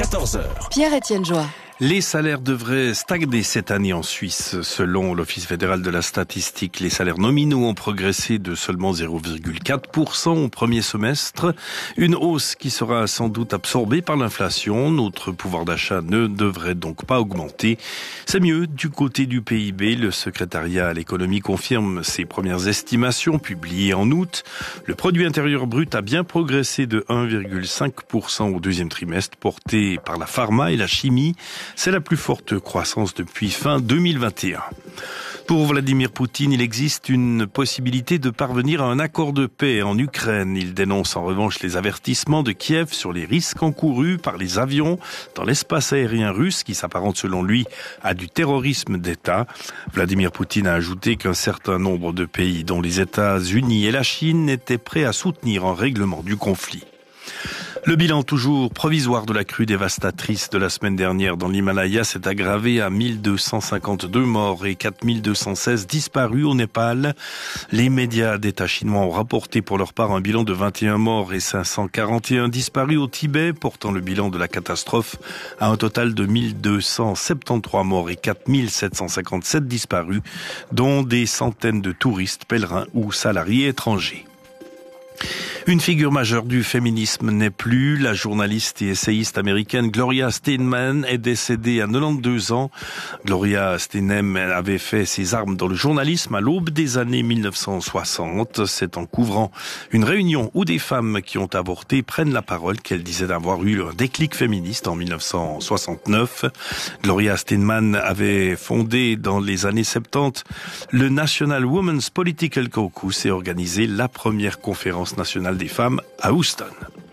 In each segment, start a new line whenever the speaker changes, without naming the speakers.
14h.
Pierre-Étienne Joie.
Les salaires devraient stagner cette année en Suisse. Selon l'Office fédéral de la statistique, les salaires nominaux ont progressé de seulement 0,4% au premier semestre. Une hausse qui sera sans doute absorbée par l'inflation. Notre pouvoir d'achat ne devrait donc pas augmenter. C'est mieux du côté du PIB. Le secrétariat à l'économie confirme ses premières estimations publiées en août. Le produit intérieur brut a bien progressé de 1,5% au deuxième trimestre, porté par la pharma et la chimie. C'est la plus forte croissance depuis fin 2021. Pour Vladimir Poutine, il existe une possibilité de parvenir à un accord de paix en Ukraine. Il dénonce en revanche les avertissements de Kiev sur les risques encourus par les avions dans l'espace aérien russe qui s'apparente selon lui à du terrorisme d'État. Vladimir Poutine a ajouté qu'un certain nombre de pays, dont les États-Unis et la Chine, étaient prêts à soutenir un règlement du conflit. Le bilan toujours provisoire de la crue dévastatrice de la semaine dernière dans l'Himalaya s'est aggravé à 1252 morts et 4216 disparus au Népal. Les médias d'État chinois ont rapporté pour leur part un bilan de 21 morts et 541 disparus au Tibet, portant le bilan de la catastrophe à un total de 1273 morts et 4757 disparus, dont des centaines de touristes, pèlerins ou salariés étrangers. Une figure majeure du féminisme n'est plus. La journaliste et essayiste américaine Gloria Steinem est décédée à 92 ans. Gloria Steinem avait fait ses armes dans le journalisme à l'aube des années 1960. C'est en couvrant une réunion où des femmes qui ont avorté prennent la parole qu'elle disait avoir eu un déclic féministe en 1969. Gloria Steinem avait fondé dans les années 70 le National Women's Political Caucus et organisé la première conférence nationale des femmes à Houston.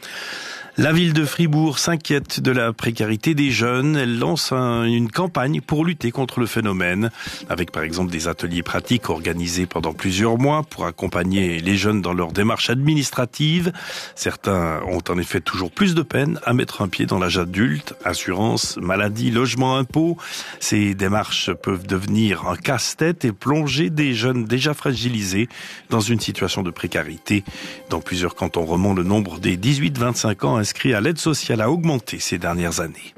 La ville de Fribourg s'inquiète de la précarité des jeunes. Elle lance une campagne pour lutter contre le phénomène, avec par exemple des ateliers pratiques organisés pendant plusieurs mois pour accompagner les jeunes dans leur démarche administrative. Certains ont en effet toujours plus de peine à mettre un pied dans l'âge adulte. Assurance, maladie, logement, impôts. Ces démarches peuvent devenir un casse-tête et plonger des jeunes déjà fragilisés dans une situation de précarité. Dans plusieurs cantons romans, le nombre des 18-25 ans inscrits à l'aide sociale a augmenté ces dernières années.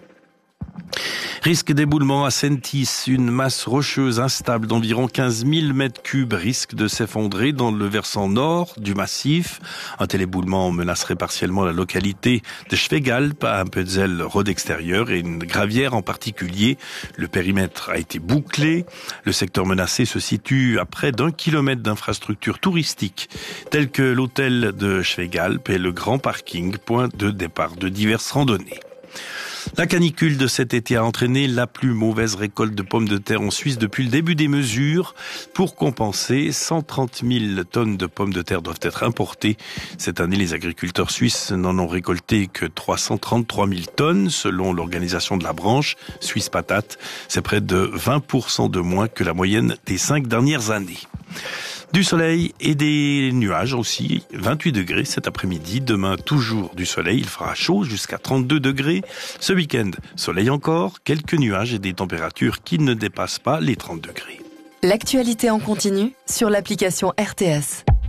Risque d'éboulement à Sentis, une masse rocheuse instable d'environ 15 000 mètres cubes risque de s'effondrer dans le versant nord du massif. Un tel éboulement menacerait partiellement la localité de Schwegalp, à Appenzell Road extérieur et une gravière en particulier. Le périmètre a été bouclé. Le secteur menacé se situe à près d'1 kilomètre d'infrastructures touristiques telles que l'hôtel de Schwegalp et le grand parking, point de départ de diverses randonnées. La canicule de cet été a entraîné la plus mauvaise récolte de pommes de terre en Suisse depuis le début des mesures. Pour compenser, 130 000 tonnes de pommes de terre doivent être importées. Cette année, les agriculteurs suisses n'en ont récolté que 333 000 tonnes, selon l'organisation de la branche Suisse Patate. C'est près de 20% de moins que la moyenne des 5 dernières années. Du soleil et des nuages aussi, 28 degrés cet après-midi. Demain, toujours du soleil, il fera chaud jusqu'à 32 degrés. Ce week-end, soleil encore, quelques nuages et des températures qui ne dépassent pas les 30 degrés.
L'actualité en continu sur l'application RTS.